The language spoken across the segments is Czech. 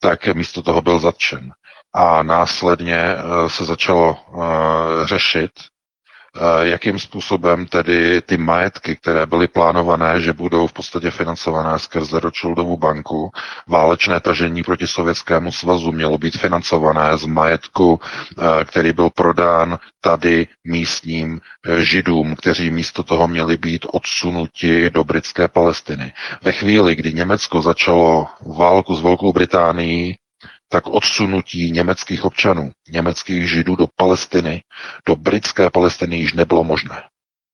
tak místo toho byl zatčen. A následně se začalo řešit, jakým způsobem tedy ty majetky, které byly plánované, že budou v podstatě financované skrze Rothschildovu banku, válečné tažení proti Sovětskému svazu mělo být financované z majetku, který byl prodán tady místním Židům, kteří místo toho měli být odsunuti do britské Palestiny. Ve chvíli, kdy Německo začalo válku s Velkou Británií, tak odsunutí německých občanů, německých Židů do Palestiny, do britské Palestiny již nebylo možné.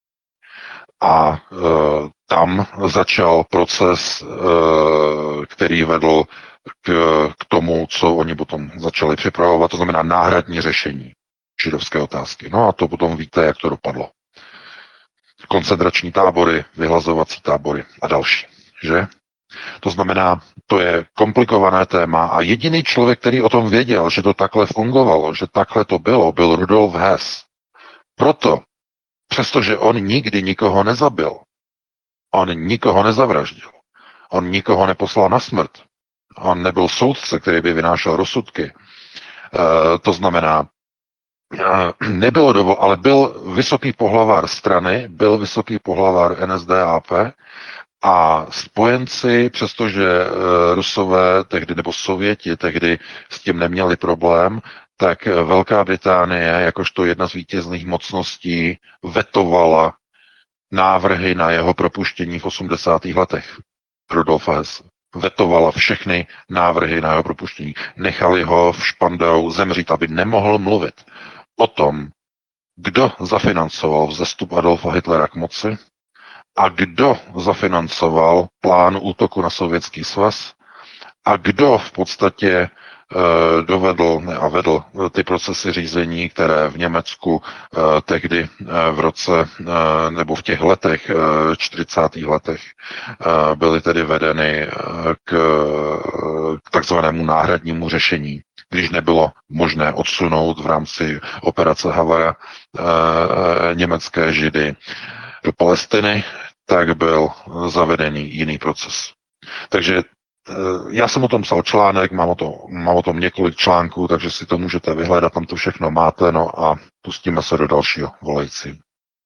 A tam začal proces, který vedl k tomu, co oni potom začali připravovat, to znamená náhradní řešení židovské otázky. No a to potom víte, jak to dopadlo. Koncentrační tábory, vyhlazovací tábory a další, že? To znamená, to je komplikované téma a jediný člověk, který o tom věděl, že to takhle fungovalo, že takhle to bylo, byl Rudolf Hess. Proto, přestože on nikdy nikoho nezabil, on nikoho nezavraždil, on nikoho neposlal na smrt, on nebyl soudce, který by vynášel rozsudky, to znamená, nebylo ale byl vysoký pohlavár strany, byl vysoký pohlavár NSDAP, a spojenci, přestože Rusové tehdy nebo Sověti tehdy s tím neměli problém, tak Velká Británie, jakožto jedna z vítězných mocností, vetovala návrhy na jeho propuštění v 80. letech. Rudolf Hess vetovala všechny návrhy na jeho propuštění. Nechali ho v Špandau zemřít, aby nemohl mluvit o tom, kdo zafinancoval vzestup Adolfa Hitlera k moci, a kdo zafinancoval plán útoku na Sovětský svaz a kdo v podstatě dovedl a vedl ty procesy řízení, které v Německu tehdy v roce nebo v těch letech, 40. letech, byly tedy vedeny k takzvanému náhradnímu řešení, když nebylo možné odsunout v rámci operace Havara německé Židy do Palestiny, tak byl zavedený jiný proces. Takže já jsem o tom psal článek, mám o tom několik článků, takže si to můžete vyhledat, tam to všechno máte, no a pustíme se do dalšího volající.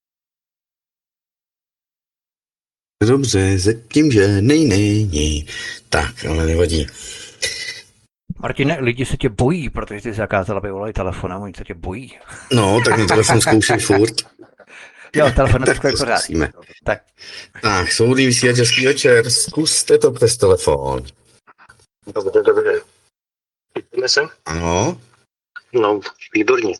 Dobře, zatím, že není. Tak, ale nevadí. Martine, lidi se tě bojí, protože ty zakázal, aby volali telefonem, oni se tě bojí. No, tak na telefon zkoušej furt. Jo, telefon tak to zkusíme. Tak, svobodný vysílač, hezký večer, zkuste to přes telefon. Dobře. Vidíme se? Ano. No, výborně.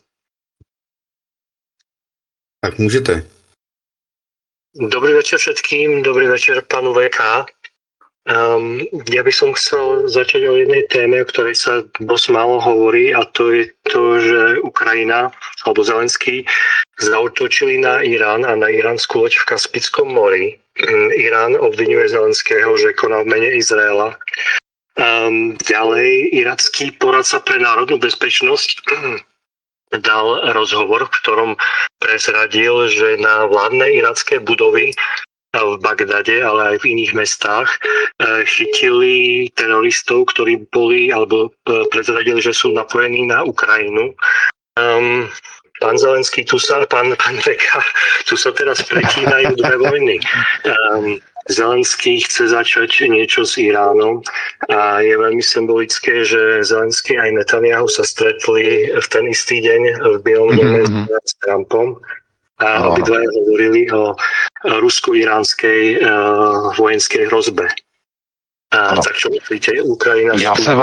Tak můžete. Dobrý večer všetkým, dobrý večer panu VK. Ja by som chcel začať o jednej téme, o ktorej sa dosť málo hovorí, a to je to, že Ukrajina alebo Zelenský zaútočili na Irán a na iránsku loď v Kaspickom mori. Irán obviňuje Zelenského, že konal v mene Izraela. Ďalej, iracký poradca pre národnú bezpečnosť dal rozhovor, v ktorom prezradil, že na vládne iracké budovy v Bagdade, ale aj v iných mestách chytili teroristov, ktorí boli alebo prezradili, že sú napojení na Ukrajinu. Pán Zelenský, pán Veka, tu sa teraz pretínajú dve vojny. Zelenský chce začať niečo s Iránom a je veľmi symbolické, že Zelenský aj Netanyahu sa stretli v ten istý deň v Bielom dome s Trumpom. A obidvaja hovorili o rusko-iránskej vojenskej hrozbe. Tak čo myslíte, Ukrajina...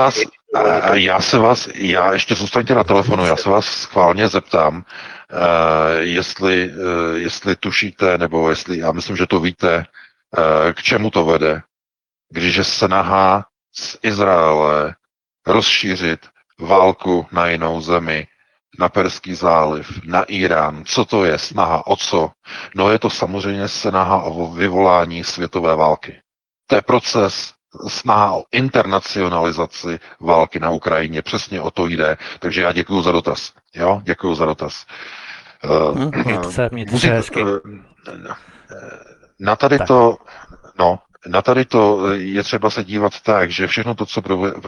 Já ještě zůstaňte na telefonu, já se vás schválně zeptám, jestli tušíte, nebo jestli, já myslím, že to víte, k čemu to vede, když je snaha z Izraele rozšířit válku na jinou zemi, na Perský záliv, na Irán. Co to je? Snaha o co? No je to samozřejmě snaha o vyvolání světové války. To je proces, snaha o internacionalizaci války na Ukrajině. Přesně o to jde. Takže já děkuju za dotaz. Jo? Děkuju za dotaz. Mějte se hezky. Na tady to je třeba se dívat tak, že všechno to, co